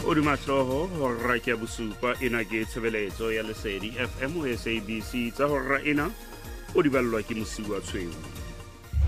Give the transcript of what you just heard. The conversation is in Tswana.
O di matloho hora ke bosupa ena ke tshebeletso ya Lesedi FM o SABC tsa hora ena o di ballwa ke Mosiuwa Tshweu.